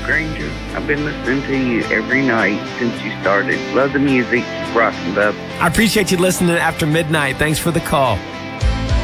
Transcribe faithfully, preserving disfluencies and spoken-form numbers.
Granger. I've been listening to you every night since you started. Love the music. Keep rocking, bub. I appreciate you listening after midnight. Thanks for the call.